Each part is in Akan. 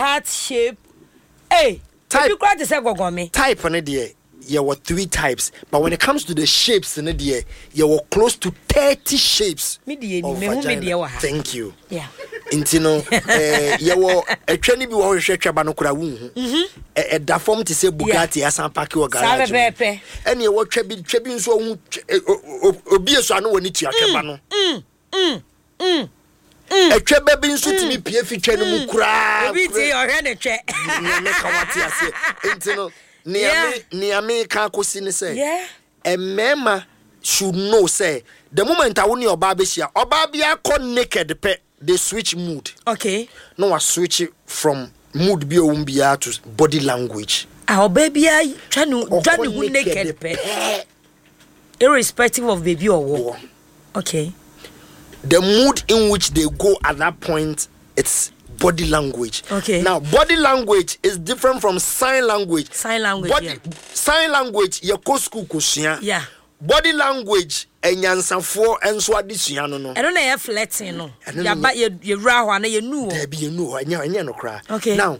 heart shape. Hey, type. You quite say gogomi. Type on it. There were 3 types, but when it comes to the shapes in the there were close to 30 shapes of vagina. Thank you. Yeah. Intino, there were a training be one stretcher banokura a da form to say Bugatti as an pack or garage. And you were trebin so obvious one when it's your cabano. A trebin suit me PF channel cry. We see your head a check. Intino. Niame kanko sine say a mema should know say the moment I won your babeshia obabia kon naked pe they switch mood. Okay, no I switch it from mood bi ombia to body language. Our baby I trying to naked pe irrespective of baby or war. Okay, the mood in which they go at that point, it's body language. Okay. Now, body language is different from sign language. Sign language. Sign language, you go school kusia. Yeah. Body language, enyansanfo enso adesua no no. I don't know flirting no. Ya ba ye ra ho na ye nu. There be you know, anya no kra. Okay. Now,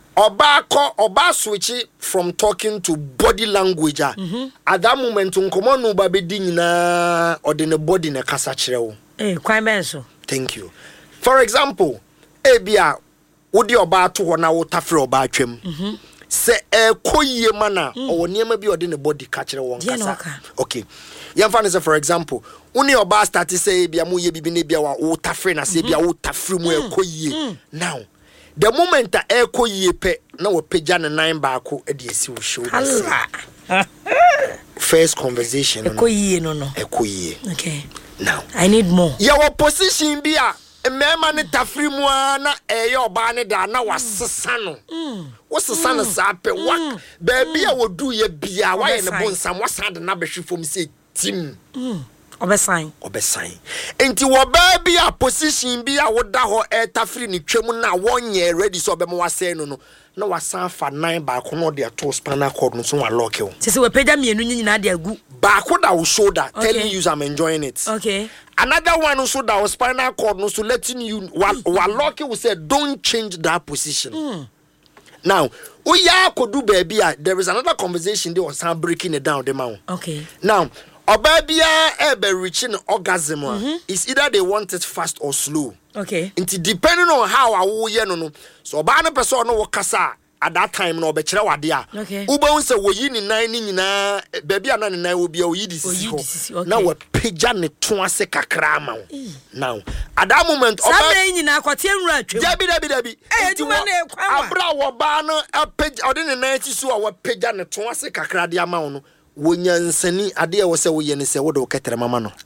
oba switch from talking to body language. At that moment, unkomo no ba be di nyina odene body na kasa kire wo. Kwan ben so. Thank you. For example, ebia wodi oba to ho na wo tafre oba atwam. Se koyie mana o niema bi ode ne body ka kire won kasa. Okay. Yamfa say for example, uni oba start say bia mu ye bibi ne bia wa wo tafre na say bia wo tafre mu koyie. Now, the moment that koyie pe na wo pagya ne nine baako e de esi wo show. First conversation koyie no. Koyie. Okay. Now, I need more. Your position bia mema ne tafri mu na oba ne da na wasesa no wasesa no sape wa baby a wodu ye bia wa ye ne bonsam wasade na behwe fom say tim obesan enti wo baby a position bia woda ho tafri ne twam na wonye ready so obema wase no na wasan fa nine ba ko no de to spinal cord no so wa lock you se we peda mienu nyina de agu ba ko da wo shoulder telling you I'm enjoying it. Okay. Another one also that was spinal cord no so letting you while lock you say don't change that position. Now, oya kodu baby there is another conversation they was breaking it down the man. Okay. Now, obabia be reaching orgasm is either they want it fast or slow. Okay. It depending on how awo ye no. So ba na person no kasa at that time no be kire wade a. Okay. Uba won say wo yi ni nan ni nyina baby ana ni nan obi a wo yi disi ho. Na wo pagya ne to ase kakra ma wo. Now, at that moment oba nyina akwate enwura atwem. Dabi. Abra wo ba no pagya ode ne nan ti so a wo pagya ne to ase kakra de ama wo no. Wonyansani ade a wo se wo ye ne se wo do ketere mama no.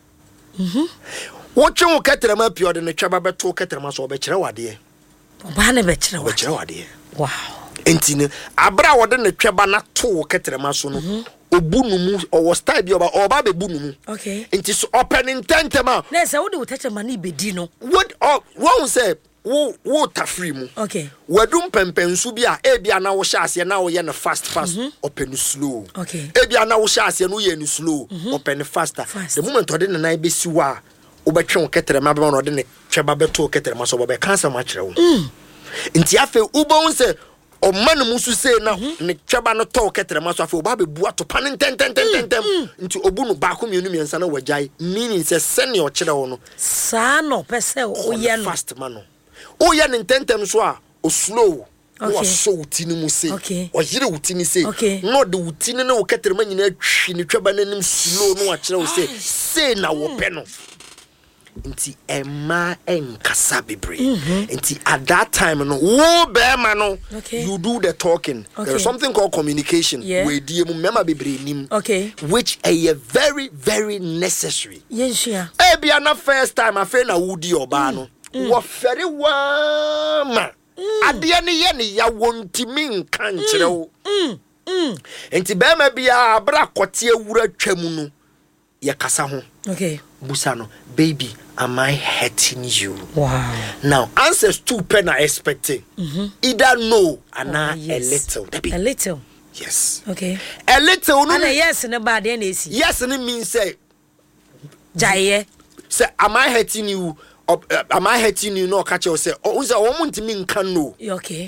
What you ketere ma pio de ne twaba beto ketere ma so obekire wade. Oba na bekire wade. Wow. Entine abra wode ne twaba na to ketere ma so no. Obunumu or style bi oba be bunumu. Okay. Enti so open intent ma. Na say wo de utache ma na ibedi no. What say wo tafri mu. Okay. Wadum pempensu bi a bia na wo hya ase na wo ye no fast open slow. Okay. Bia na wo hya ase no ye no slow open faster. The moment ode ne na be si wa obetwe ketere ma be no ode ne tweba beto ketere ma so be cancer ma kire wo. Nti afa ubon se o man musu se na ne tweba no to ketere ma so afa oba be bua to pan ten nti obu no ba ko mienu miensa na wajai meaning se sene o kire wo no sa no pese o ye no fast man no o ye ne tentem so a o slow. Okay. No so wutini mu se. Okay. O yire wutini se. Okay. No de wutini na wo ketere ma nyina twi ne tweba nanim slow no a kire wo se na wo pe no. Nti Emma enkasa bebre. Nti at that time no wo be ma no you do the talking. Okay. There is something called communication. We die mu mema bebre nim. Okay. Which are very very necessary. Yes yeah. Bia na first time afa na wudi oba no. Wo fere wa ma. Ade ne ye ne ya wontimi nka nkire wo. Nti be ma bia abra kote awura twam no ye kasa ho. Okay. Busano, baby, am I hurting you? Wow. Now, answers two pen are expecting. Either no and yes. a little. A little. Yes. Okay. A little. And a yes and a bad NAC. Yes, and it means say, Jaye. Say, am I hurting you? Am I hurting you? No, catch you say, oh, is a woman to mean can no. Okay.